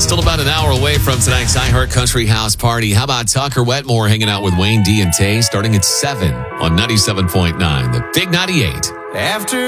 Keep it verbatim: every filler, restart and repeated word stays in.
Still about an hour away from tonight's iHeart Country House Party. How about Tucker Wetmore hanging out with Wayne D and Tay starting at seven on ninety-seven point nine, the Big ninety-eight. After